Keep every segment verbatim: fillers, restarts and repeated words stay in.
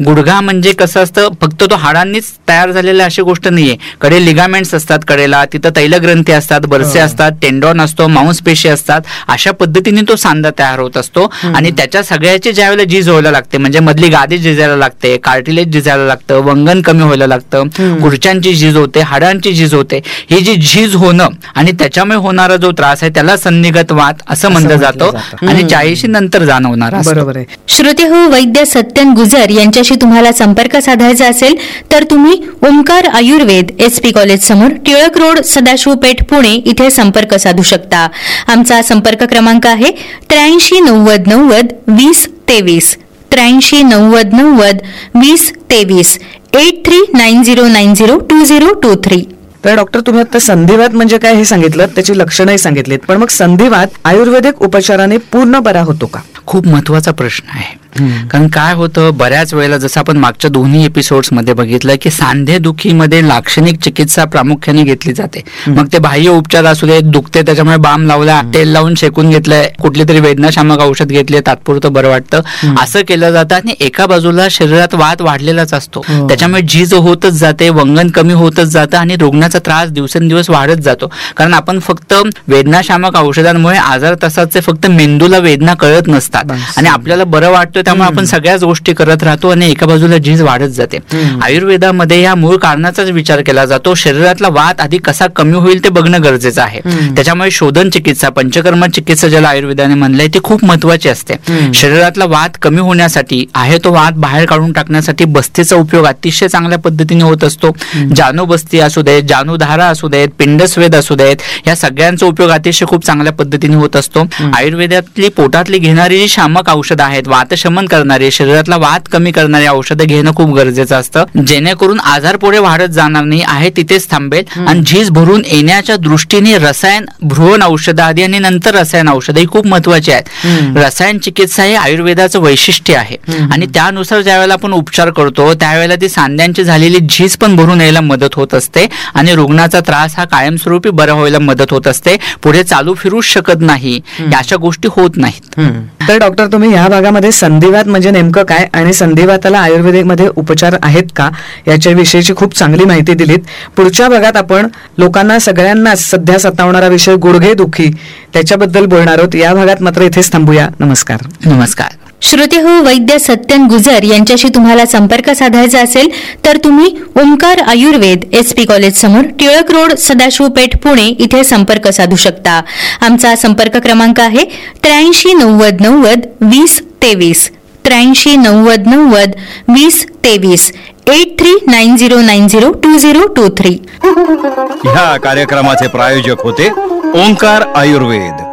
गुडघा म्हणजे कसं असतं, फक्त तो हाडांनीच तयार झालेला अशी गोष्ट नाहीये. कडे लिगामेंट्स असतात, कडेला तिथं तैलग्रंथी असतात, बरसे असतात, टेंडॉन असतो, मांसपेशी असतात. अशा पद्धतीने तो सांधा तयार होत असतो. आणि त्याच्या सगळ्याची ज्या वेळेला झीज व्हायला लागते, म्हणजे मधली गादी झिजायला लागते, कार्टिलेज झिजायला लागतं, वंगण कमी व्हायला लागतं, गुडघ्यांची झीज होते, हाडांची झीज होते. ही जी झीज होणं आणि त्याच्यामुळे होणारा जो त्रास आहे त्याला संधिगत वात असं म्हणलं जातं आणि चाळीशी नंतर जाणवणार. बरोबर आहे. श्रोते हो, वैद्य सत्यन गुजर यांच्याशी तुम्हाला संपर्क साधायचा असेल तर तुम्ही Omkar Ayurveda S P college समोर टिळक रोड, सदाशिव पेठ, पुणे इथे संपर्क साधू शकता. आमचा संपर्क क्रमांक आहे त्र्याऐंशी नव्वद नव्वद वीस तेवीस त्र्याऐंशी नव्वद नव्वद वीस तेवीस eight three nine zero nine zero to zero to three. तर डॉक्टर, तुम्ही आता संधिवात म्हणजे काय हे सांगितलं, त्याची लक्षणंही सांगितलीत, पण मग संधिवात आयुर्वेदिक उपचाराने पूर्ण बरा होतो का? खूप महत्वाचा प्रश्न आहे. कारण काय होतं, बऱ्याच वेळेला जसं आपण मागच्या दोन्ही एपिसोड्स मध्ये बघितलं की सांधेदुखीमध्ये लाक्षणिक चिकित्सा प्रामुख्याने घेतली जाते. मग ते बाह्य उपचार असू दे, दुखते त्याच्यामुळे बाम लावला, तेल लावून शेकून घेतलंय, कुठली तरी वेदनाशामक औषध घेतले, तात्पुरतं बरं वाटतं, असं केलं जातं. आणि एका बाजूला शरीरात वात वाढलेलाच असतो, त्याच्यामुळे झीज होतच जाते, वंगण कमी होतच जातं आणि रुग्णाचा त्रास दिवसेंदिवस वाढत जातो. कारण आपण फक्त वेदनाशामक औषधांमुळे आजार तसाचे फक्त मेंदूला वेदना कळत नसतात आणि आपल्याला बरं वाटतं, त्यामुळे आपण सगळ्याच गोष्टी करत राहतो आणि एका बाजूला झीज वाढत जाते. आयुर्वेदामध्ये या मूळ कारणाचाच विचार केला जातो. शरीरातला वात आधी कसा कमी होईल ते बघणं गरजेचं आहे. त्याच्यामुळे शोधन चिकित्सा, पंचकर्म चिकित्सा ज्याला आयुर्वेदाने म्हणलंय, ती खूप महत्वाची असते. शरीरातला वात कमी होण्यासाठी, आहे तो वात बाहेर काढून टाकण्यासाठी बस्तीचा उपयोग अतिशय चांगल्या पद्धतीने होत असतो. जानूबस्ती असू देत, जानूधारा असू देत, पिंडस्वेद असू देत, या सगळ्यांचा उपयोग अतिशय खूप चांगल्या पद्धतीने होत असतो. आयुर्वेदातली पोटातली घेणारी जी शामक औषधं आहेत, वातशमन करणारे, शरीरातला वात कमी करणारे औषधं घेणं खूप गरजेचं असतं, जेणेकरून आजार पुढे वाढत जाणार नाही, आहे तिथेच थांबेल. आणि झीज भरून येण्याच्या दृष्टीने रसायन, भ्रूण औषधं आधी आणि नंतर रसायन औषधं ही खूप महत्वाची आहेत. रसायन चिकित्सा हे आयुर्वेदाचं वैशिष्ट्य आहे आणि त्यानुसार ज्यावेळेला आपण उपचार करतो त्यावेळेला ती सांध्यांची झालेली झीज पण भरून यायला मदत होत असते आणि रुग्णाचा त्रास हा कायमस्वरूपी बरा व्हायला मदत होत असते. पुढे चालू फिरूच शकत नाही, अशा गोष्टी होत नाहीत. तर डॉक्टर, तुम्ही ह्या भागामध्ये संधिवात म्हणजे नेमकं काय आणि संधिवाताला आयुर्वेदिक मध्ये उपचार आहेत का याच्याविषयीची खूप चांगली माहिती दिलीत. पुढच्या भागात आपण लोकांना सगळ्यांनाच सध्या सतावणारा विषय गुडघे दुखी त्याच्याबद्दल बोलणार आहोत. या भागात मात्र इथेच थांबूया. नमस्कार. नमस्कार. श्रोते हो, वैद्य सत्यन गुजर यांच्याशी तुम्हाला संपर्क साधायचा असेल तर तुम्ही Omkar Ayurveda S P college समोर टिळक रोड, सदाशिव पेठ, पुणे इथे संपर्क साधू शकता. आमचा संपर्क क्रमांक आहे त्र्याऐंशी नव्वद नव्वद वीस तेवीस त्र्याऐंशी नव्वद नव्वद वीस तेवीस eight three nine zero nine zero to zero to three. ह्या कार्यक्रमाचे प्रायोजक होते ओंकार आयुर्वेद.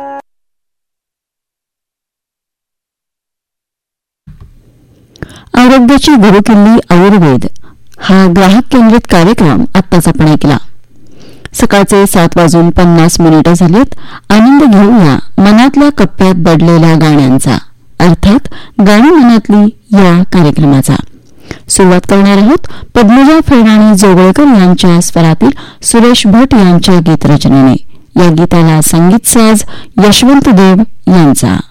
आरोग्याची गुरुकिल्ली आयुर्वेद हा ग्राहक केंद्रित कार्यक्रम आत्ताच आपण ऐकला. सकाळचे सात वाजून पन्नास मिनिटं झालीत. आनंद घेऊया मनातल्या कप्प्यात दडलेल्या गाण्यांचा, अर्थात गाणी मनातली या कार्यक्रमाचा. सुरुवात करणार आहोत पद्मजा फेडाणी जोगळेकर यांच्या स्वरातील सुरेश भट यांच्या गीतरचनेने. या गीताला संगीत साज यशवंत देव यांचा.